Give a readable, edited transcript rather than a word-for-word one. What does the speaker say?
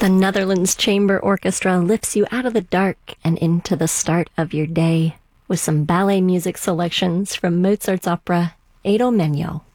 The Netherlands Chamber Orchestra lifts you out of the dark and into the start of your day with some ballet music selections from Mozart's opera Idomeneo.